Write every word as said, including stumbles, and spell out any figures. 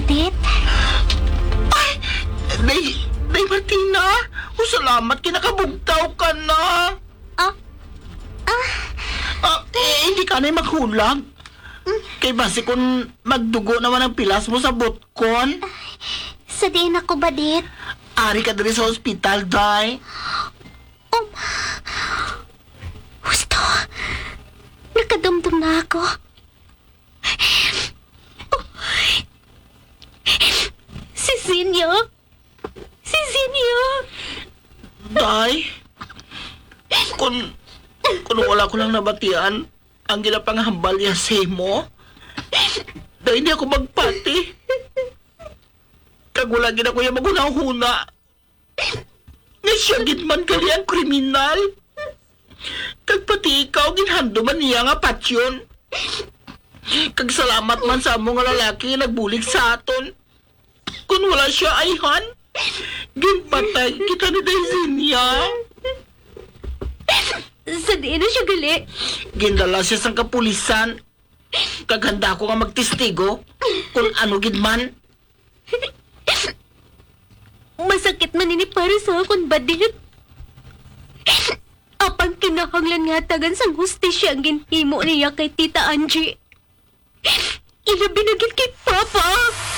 badit? Day, Day Martina, o salamat kinakabugtaw ka na. Ah? Ah? Ah, eh, hindi ka na maghulag. Kay base kung magdugo naman ang pilas mo sa botkon. Sa diin ako, badit? Ari ka diri sa ospital, Day. Um, Gusto. Nakadumdum na ako. Si Zinyo. Si Zinyo. Day, kung, kung wala ko lang nabatian, ang ginapangahambal niya sa mo, dahil hindi ako magpati. Kagulagin ako yung magunahuna. Nga siya gitman gali ang kriminal. Kagpati ikaw ginhando man niya nga patsyon. Kagsalamat man sa mo nga lalaki nga nagbulig sa aton. Kung wala siya ayhan, ginpatay kita ni Daizinia. Sa diin na siya gali. Gindala siya sa kapulisan. Kaghanda ko nga magtestigo kung ano gidman. Masakit man ini para sa akong badit. Apang kinahanglan nga tagan sang hustisya ang ginhimo niya kay Tita Angie. Ilabi na gid kay Papa.